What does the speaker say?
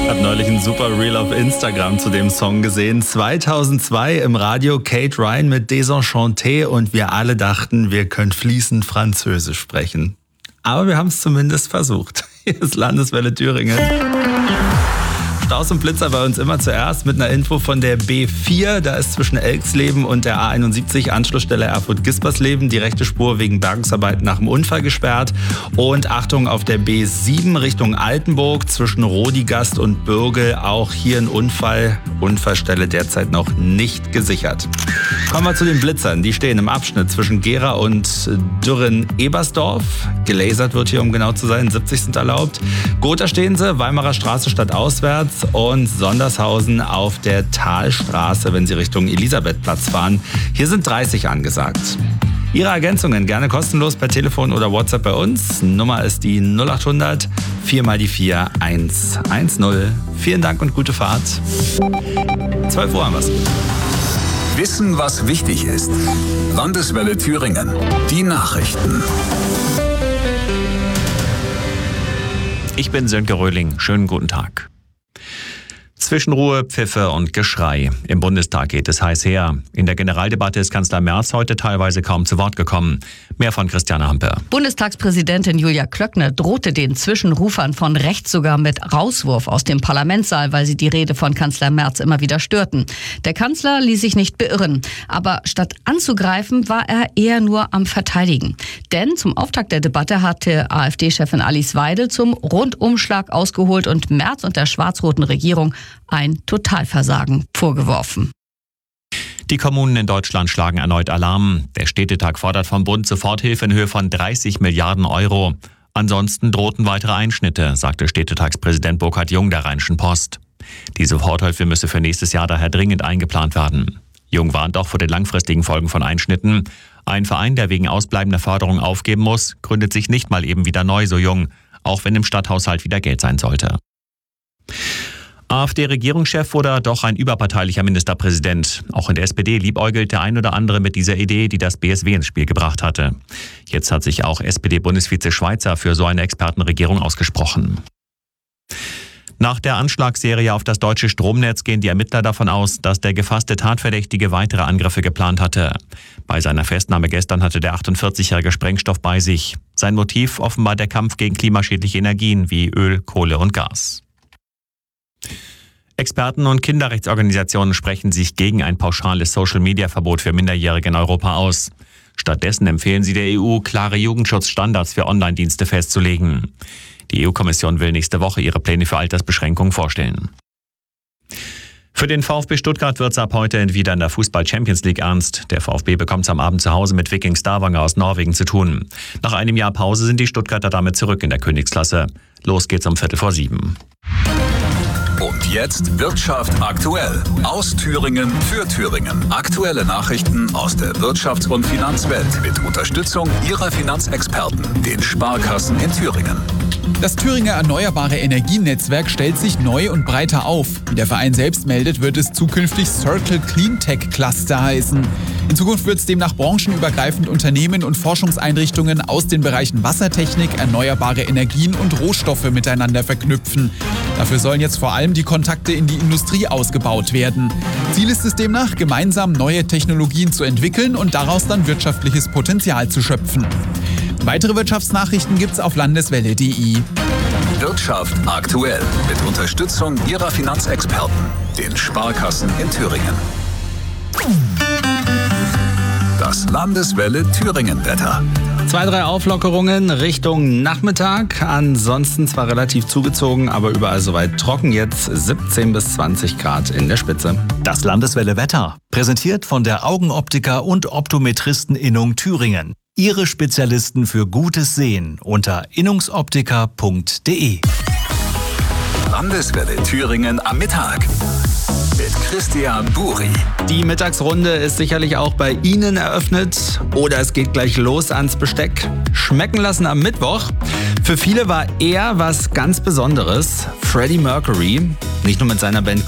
Hab neulich ein super Reel auf Instagram zu dem Song gesehen. 2002 im Radio Kate Ryan mit Désenchanté und wir alle dachten, wir können fließend Französisch sprechen. Aber wir haben es zumindest versucht. Hier ist Landeswelle Thüringen. Staus und Blitzer bei uns immer zuerst mit einer Info von der B4. Da ist zwischen Elxleben und der A71 Anschlussstelle Erfurt-Gispersleben die rechte Spur wegen Bergungsarbeiten nach dem Unfall gesperrt. Und Achtung auf der B7 Richtung Altenburg zwischen Rodigast und Bürgel. Auch hier ein Unfall. Unfallstelle derzeit noch nicht gesichert. Kommen wir zu den Blitzern. Die stehen im Abschnitt zwischen Gera und Dürren-Ebersdorf. Gelasert wird hier, um genau zu sein. 70 sind erlaubt. Gotha stehen sie. Weimarer Straße stadtauswärts. Und Sondershausen auf der Talstraße, wenn Sie Richtung Elisabethplatz fahren. Hier sind 30 angesagt. Ihre Ergänzungen gerne kostenlos per Telefon oder WhatsApp bei uns. Nummer ist die 0800 4 mal die 4 110. Vielen Dank und gute Fahrt. 12 Uhr haben wir es. Wissen, was wichtig ist. Landeswelle Thüringen. Die Nachrichten. Ich bin Sönke Röhling. Schönen guten Tag. Zwischenruhe, Pfiffe und Geschrei. Im Bundestag geht es heiß her. In der Generaldebatte ist Kanzler Merz heute teilweise kaum zu Wort gekommen. Mehr von Christiane Hampe. Bundestagspräsidentin Julia Klöckner drohte den Zwischenrufern von rechts sogar mit Rauswurf aus dem Parlamentssaal, weil sie die Rede von Kanzler Merz immer wieder störten. Der Kanzler ließ sich nicht beirren. Aber statt anzugreifen, war er eher nur am Verteidigen. Denn zum Auftakt der Debatte hatte AfD-Chefin Alice Weidel zum Rundumschlag ausgeholt und Merz und der schwarz-roten Regierung ein Totalversagen vorgeworfen. Die Kommunen in Deutschland schlagen erneut Alarm. Der Städtetag fordert vom Bund Soforthilfe in Höhe von 30 Milliarden Euro. Ansonsten drohten weitere Einschnitte, sagte Städtetagspräsident Burkhard Jung der Rheinischen Post. Die Soforthilfe müsse für nächstes Jahr daher dringend eingeplant werden. Jung warnt auch vor den langfristigen Folgen von Einschnitten. Ein Verein, der wegen ausbleibender Förderung aufgeben muss, gründet sich nicht mal eben wieder neu, so Jung, auch wenn im Stadthaushalt wieder Geld sein sollte. AfD-Regierungschef oder doch ein überparteilicher Ministerpräsident? Auch in der SPD liebäugelt der ein oder andere mit dieser Idee, die das BSW ins Spiel gebracht hatte. Jetzt hat sich auch SPD-Bundesvize Schweizer für so eine Expertenregierung ausgesprochen. Nach der Anschlagsserie auf das deutsche Stromnetz gehen die Ermittler davon aus, dass der gefasste Tatverdächtige weitere Angriffe geplant hatte. Bei seiner Festnahme gestern hatte der 48-jährige Sprengstoff bei sich. Sein Motiv offenbar der Kampf gegen klimaschädliche Energien wie Öl, Kohle und Gas. Experten und Kinderrechtsorganisationen sprechen sich gegen ein pauschales Social-Media-Verbot für Minderjährige in Europa aus. Stattdessen empfehlen sie der EU, klare Jugendschutzstandards für Online-Dienste festzulegen. Die EU-Kommission will nächste Woche ihre Pläne für Altersbeschränkungen vorstellen. Für den VfB Stuttgart wird es ab heute wieder in der Fußball-Champions League ernst. Der VfB bekommt es am Abend zu Hause mit Viking Stavanger aus Norwegen zu tun. Nach einem Jahr Pause sind die Stuttgarter damit zurück in der Königsklasse. Los geht's um 6:15. Und jetzt Wirtschaft aktuell. Aus Thüringen für Thüringen. Aktuelle Nachrichten aus der Wirtschafts- und Finanzwelt mit Unterstützung Ihrer Finanzexperten, den Sparkassen in Thüringen. Das Thüringer Erneuerbare Energienetzwerk stellt sich neu und breiter auf. Wie der Verein selbst meldet, wird es zukünftig Circle Cleantech Cluster heißen. In Zukunft wird es demnach branchenübergreifend Unternehmen und Forschungseinrichtungen aus den Bereichen Wassertechnik, erneuerbare Energien und Rohstoffe miteinander verknüpfen. Dafür sollen jetzt vor allem die Kontakte in die Industrie ausgebaut werden. Ziel ist es demnach, gemeinsam neue Technologien zu entwickeln und daraus dann wirtschaftliches Potenzial zu schöpfen. Weitere Wirtschaftsnachrichten gibt's auf landeswelle.de. Wirtschaft aktuell mit Unterstützung Ihrer Finanzexperten, den Sparkassen in Thüringen. Das Landeswelle Thüringen-Wetter. 2-3 Auflockerungen Richtung Nachmittag. Ansonsten zwar relativ zugezogen, aber überall soweit trocken. Jetzt 17 bis 20 Grad in der Spitze. Das Landeswelle Wetter. Präsentiert von der Augenoptiker und Optometristen-Innung Thüringen. Ihre Spezialisten für gutes Sehen unter innungsoptiker.de. Landeswelle Thüringen am Mittag. Mit Christian Buri. Die Mittagsrunde ist sicherlich auch bei Ihnen eröffnet. Oder es geht gleich los ans Besteck. Schmecken lassen am Mittwoch. Für viele war er was ganz Besonderes. Freddie Mercury. Nicht nur mit seiner Band